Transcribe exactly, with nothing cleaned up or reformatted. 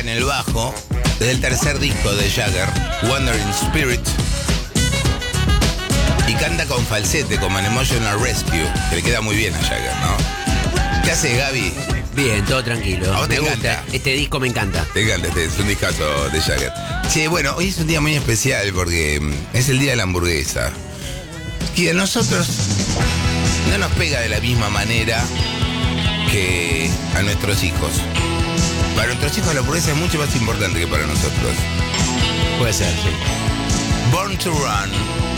en el bajo desde el tercer disco de Jagger, Wandering Spirit, y canta con falsete, como en Emotional Rescue, que le queda muy bien a Jagger, ¿no? ¿Qué haces, Gaby? Bien, todo tranquilo. ¿A vos te Me encanta? gusta. Este disco me encanta. Te encanta, este es un discazo de Jagger. Sí, bueno, hoy es un día muy especial porque mm, es el día de la hamburguesa. Y a nosotros no nos pega de la misma manera que a nuestros hijos. Para nuestros hijos la hamburguesa es mucho más importante que para nosotros. Puede ser, sí. Born to Run.